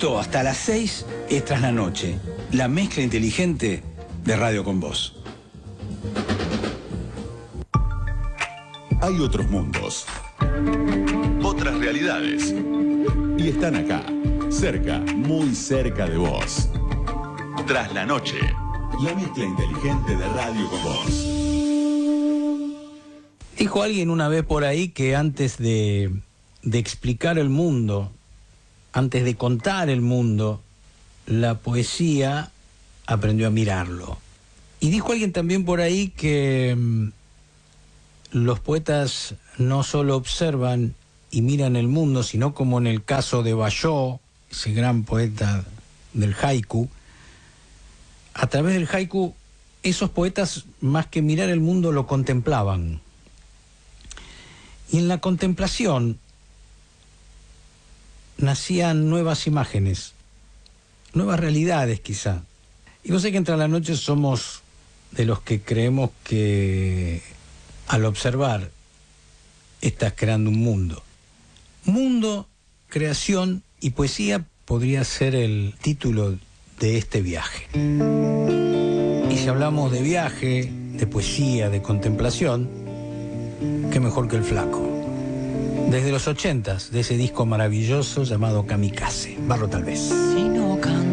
Esto hasta las 6 es Tras la Noche, la mezcla inteligente de Radio con Vos. Hay otros mundos, otras realidades, y están acá, cerca, muy cerca de vos. Tras la Noche, la mezcla inteligente de Radio con Vos. Dijo alguien una vez por ahí que antes de explicar el mundo, antes de contar el mundo, la poesía aprendió a mirarlo. Y dijo alguien también por ahí que los poetas no solo observan y miran el mundo, sino como en el caso de Ballot, ese gran poeta del haiku, a través del haiku, esos poetas, más que mirar el mundo, lo contemplaban. Y en la contemplación nacían nuevas imágenes, nuevas realidades quizá. Y vos sé que entre la noche somos de los que creemos que al observar estás creando un mundo. Mundo, creación y poesía podría ser el título de este viaje. Y si hablamos de viaje, de poesía, de contemplación, qué mejor que el Flaco. Desde los 80s, de ese disco maravilloso llamado Kamikaze. Barro tal vez. Si no canto